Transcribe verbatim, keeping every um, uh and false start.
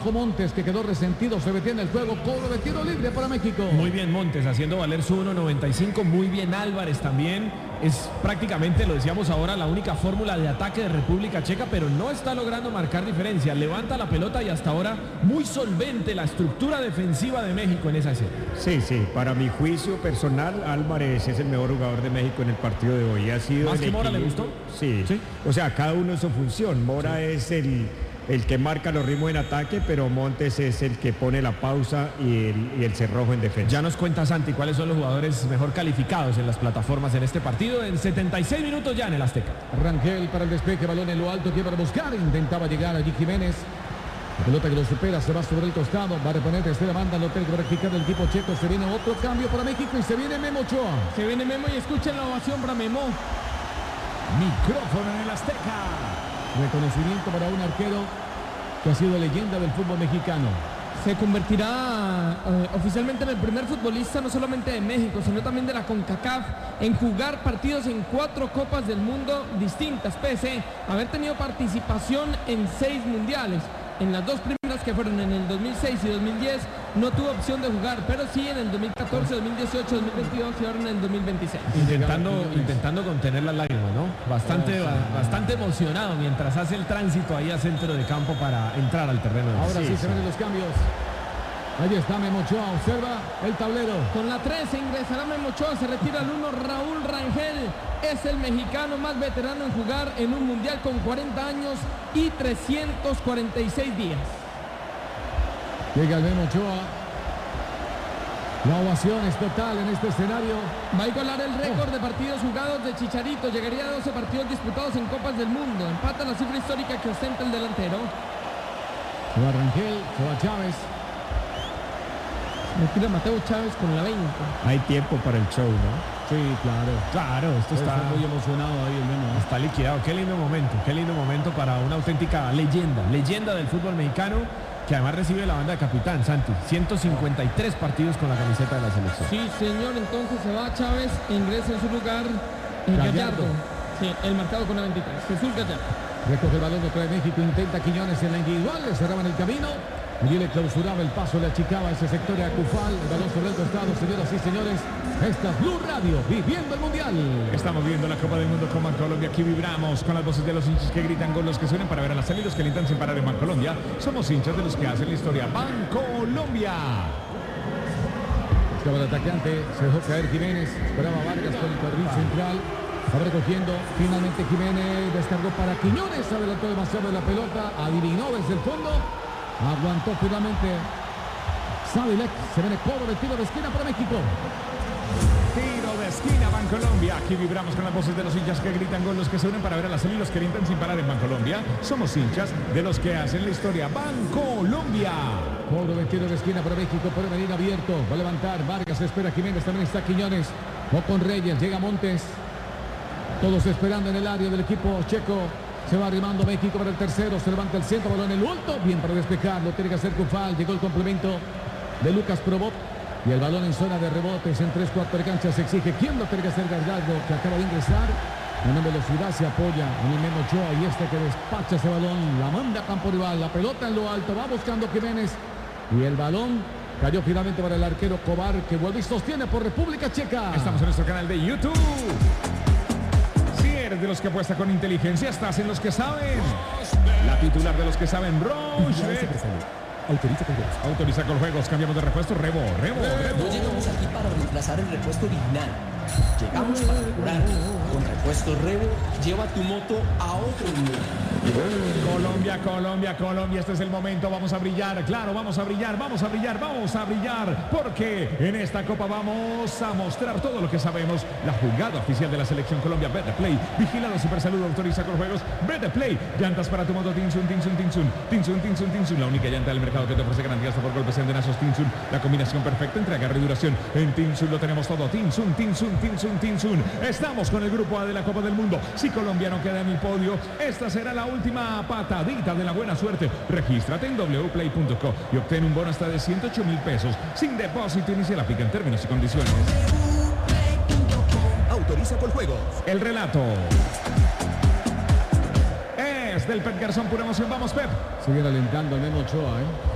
Abajo Montes, que quedó resentido, se detiene el juego, cobro de tiro libre para México. Muy bien Montes, haciendo valer su uno noventa y cinco, muy bien Álvarez también. Es prácticamente, lo decíamos ahora, la única fórmula de ataque de República Checa, pero no está logrando marcar diferencia. Levanta la pelota y hasta ahora muy solvente la estructura defensiva de México en esa escena. Sí, sí, para mi juicio personal, Álvarez es el mejor jugador de México en el partido de hoy. Ha sido ¿Más que Mora le gustó? Sí. sí, o sea, cada uno en su función. Mora sí. es el... el que marca los ritmos en ataque, pero Montes es el que pone la pausa y el, y el cerrojo en defensa. Ya nos cuenta Santi cuáles son los jugadores mejor calificados en las plataformas en este partido, en setenta y seis minutos ya en el Azteca. Rangel para el despeje, balón en lo alto, que para buscar, intentaba llegar allí Jiménez. La pelota que lo supera, se va sobre el costado, va a reponer desde la banda, lo tiene que practicar el equipo checo. Se viene otro cambio para México y se viene Memo Ochoa. Se viene Memo y escuchen la ovación para Memo. Micrófono en el Azteca. Reconocimiento para un arquero que ha sido leyenda del fútbol mexicano. Se convertirá eh, oficialmente en el primer futbolista no solamente de México, sino también de la CONCACAF en jugar partidos en cuatro copas del mundo distintas, pese a haber tenido participación en seis mundiales. En las dos primeras, que fueron en el dos mil seis y dos mil diez, no tuvo opción de jugar, pero sí en el dos mil catorce, dos mil dieciocho, dos mil veintidós y ahora en el dos mil veintiséis. Intentando, intentando contener las lágrimas, ¿no? Bastante, bastante emocionado mientras hace el tránsito ahí a centro de campo para entrar al terreno. De ahora sí, sí se ven los cambios. Ahí está Memo Ochoa, observa el tablero. Con la trece ingresará Memo Ochoa, se retira el uno, Raúl Rangel. Es el mexicano más veterano en jugar en un mundial con cuarenta años y trescientos cuarenta y seis días. Llega el Memo Ochoa. La ovación es total en este escenario. Va a igualar el récord de partidos jugados de Chicharito. Llegaría a doce partidos disputados en Copas del Mundo. Empata la cifra histórica que ostenta el delantero. Se va Rangel, se va Chávez. Me tira Mateo Chávez con la veinte. Hay tiempo para el show, ¿no? Sí, claro. Claro, esto está muy emocionado ahí el Memo. Está liquidado. Qué lindo momento, qué lindo momento para una auténtica leyenda, leyenda del fútbol mexicano, que además recibe la banda de capitán, Santi. ciento cincuenta y tres partidos con la camiseta de la selección. Sí, señor, entonces se va Chávez e ingresa en su lugar el Gallardo. Gallardo. Sí, el marcado con la veintitrés. Jesús Gallardo. Recoge el balón, lo trae México, intenta Quiñones en la individual, le cerraban el camino. Y le clausuraba el paso, le achicaba ese sector a Cufal, el balón sobre el costado, señoras y señores. Esta es Blue Radio, viviendo el Mundial. Estamos viendo la Copa del Mundo con Bancolombia. Aquí vibramos con las voces de los hinchas que gritan, con los que suenan para ver a la salida y los que alientan sin parar en Bancolombia. Somos hinchas de los que hacen la historia. Bancolombia. Estaba el atacante, se dejó caer Jiménez, esperaba Vargas con el carril central. Está recogiendo, finalmente Jiménez descargó para Quiñones, adelantó demasiado de la pelota, adivinó desde el fondo. Aguantó finalmente Savilek. Se viene cobro de tiro de esquina para México. Tiro de esquina, Bancolombia. Aquí vibramos con las voces de los hinchas que gritan, con los que se unen para ver a la salida y los que alientan sin parar en Bancolombia. Somos hinchas de los que hacen la historia. Bancolombia. Cobro de tiro de esquina para México. Puede venir abierto. Va a levantar. Vargas espera Jiménez. También está Quiñones. O con Reyes. Llega Montes. Todos esperando en el área del equipo checo. Se va arrimando México para el tercero. Se levanta el centro, balón en el alto. Bien para despejar. Lo tiene que hacer Cufal. Llegó el complemento de Lucas Probot. Y el balón en zona de rebotes. En tres cuartos de cancha se exige. ¿Quién lo tiene que hacer? Gallardo, que acaba de ingresar. En velocidad se apoya en el Memo Ochoa. Y este que despacha ese balón. La manda a campo rival. La pelota en lo alto. Va buscando Jiménez. Y el balón cayó finalmente para el arquero Kovar, que vuelve y sostiene por República Checa. Estamos en nuestro canal de YouTube. Eres de los que apuesta con inteligencia, estás en los que saben. La titular de los que saben, Roche. Autoriza con juegos. Autoriza con juegos, cambiamos de repuesto, Rebo, Rebo, Rebo. No llegamos aquí para reemplazar el repuesto original. Llegamos para mejorar. Con repuesto Rebo, lleva tu moto a otro nivel. Colombia, Colombia, Colombia, este es el momento, vamos a brillar, claro, vamos a brillar, vamos a brillar, vamos a brillar, porque en esta Copa vamos a mostrar todo lo que sabemos. La jugada oficial de la Selección Colombia, Betplay, vigilado Super Salud, autoriza con juegos, Betplay, llantas para tu moto, Tinsun, Tinsun, Tinsun, Tinsun, Tinsun, Tinsun, la única llanta del mercado que te ofrece garantía hasta por golpes en denazos, Tinsun, la combinación perfecta entre agarre y duración. En Tinsun lo tenemos todo, Tinsun, Tinsun, Tinsun, Tinsun. Estamos con el grupo A de la Copa del Mundo. Si Colombia no queda en el podio, esta será la última patadita de la buena suerte. Regístrate en w play punto co y obtén un bono hasta de ciento ocho mil pesos sin depósito inicial. Aplica en términos y condiciones. Autoriza con juegos. El relato es del Pep Garzón, pura emoción. Vamos, Pep. Sigue alentando el Memo Ochoa, ¿eh?